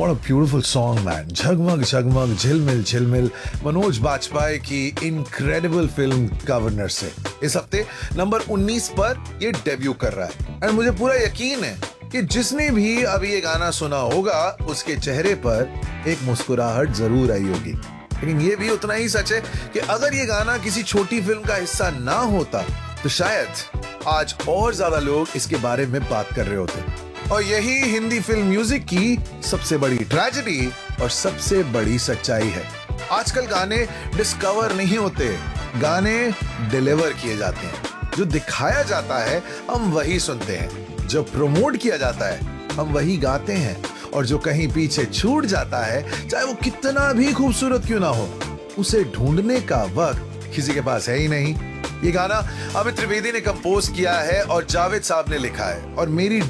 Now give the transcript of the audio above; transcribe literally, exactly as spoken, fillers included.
What a beautiful song, man. झगमग झगमग झिलमिल झिलमिल मनोज बाजपेयी की इनक्रेडिबल फिल्म गवर्नर से इस हफ्ते नंबर उन्नीस पर ये डेब्यू कर रहा है। और मुझे पूरा यकीन है कि जिसने भी अभी ये गाना सुना होगा उसके चेहरे पर एक मुस्कुराहट जरूर आई होगी। लेकिन ये भी उतना ही सच है कि अगर ये गाना किसी छोटी फिल्म का हिस्सा ना होता तो शायद आज और ज्यादा लोग इसके बारे में बात कर रहे होते। और यही हिंदी फिल्म म्यूजिक की सबसे बड़ी ट्रेजेडी और सबसे बड़ी सच्चाई है। आजकल गाने डिस्कवर नहीं होते, गाने डिलीवर किए जाते हैं। जो दिखाया जाता है हम वही सुनते हैं, जो प्रमोट किया जाता है हम वही गाते हैं, और जो कहीं पीछे छूट जाता है चाहे वो कितना भी खूबसूरत क्यों ना हो, उसे ढूंढने का वक्त किसी के पास है ही नहीं। ये गाना अमित त्रिवेदी ने कंपोज किया है और जावेद साहब ने लिखा है, और मेरी